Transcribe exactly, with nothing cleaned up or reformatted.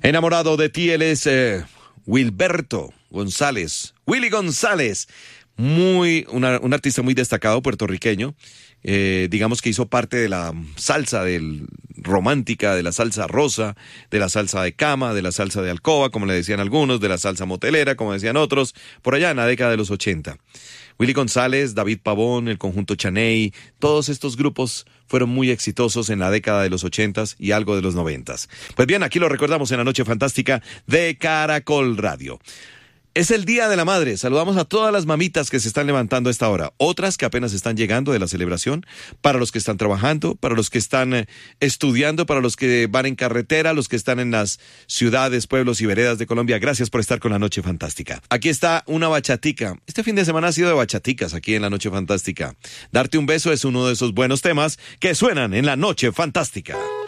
Enamorado de ti, él es eh, Wilberto González, Willy González, muy, una, un artista muy destacado puertorriqueño, eh, digamos que hizo parte de la salsa del, romántica, de la salsa rosa, de la salsa de cama, de la salsa de alcoba, como le decían algunos, de la salsa motelera, como decían otros, por allá en la década de los ochenta. Willy González, David Pavón, el conjunto Chaney, todos estos grupos fueron muy exitosos en la década de los ochentas y algo de los noventas. Pues bien, aquí lo recordamos en la Noche Fantástica de Caracol Radio. Es el Día de la Madre. Saludamos a todas las mamitas que se están levantando a esta hora. Otras que apenas están llegando de la celebración. Para los que están trabajando, para los que están eh, estudiando, para los que van en carretera, los que están en las ciudades, pueblos y veredas de Colombia. Gracias por estar con la Noche Fantástica. Aquí está una bachatica. Este fin de semana ha sido de bachaticas aquí en la Noche Fantástica. Darte un beso es uno de esos buenos temas que suenan en la Noche Fantástica.